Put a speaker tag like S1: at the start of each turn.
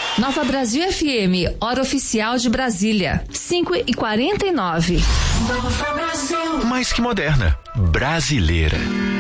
S1: Nova Brasil FM, hora oficial de Brasília, 5h49.
S2: Mais que moderna, brasileira.